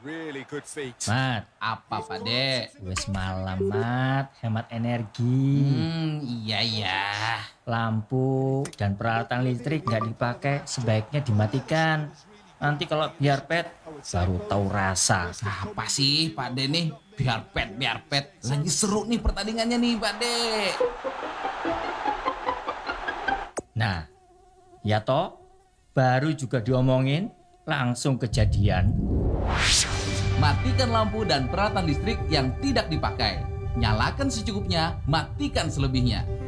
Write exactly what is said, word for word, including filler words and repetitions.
Mat, Apa Pak De? wes malam mat, hemat energi. Hmm, iya ya. Lampu dan peralatan listrik nggak dipakai sebaiknya dimatikan. Nanti kalau biar pet baru tahu rasa. Apa sih Pak De nih? Biar pet, biar pet. Lagi seru nih pertandingannya nih Pak De. Nah, ya toh, baru juga diomongin, langsung kejadian. Matikan lampu dan peralatan listrik yang tidak dipakai. Nyalakan secukupnya, matikan selebihnya.